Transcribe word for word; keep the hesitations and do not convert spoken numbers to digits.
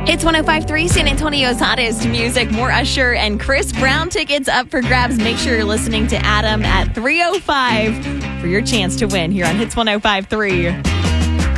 Hits one oh five point three, San Antonio's hottest music. More Usher and Chris Brown tickets up for grabs. Make sure you're listening to Adam at three oh five for your chance to win here on Hits one oh five point three.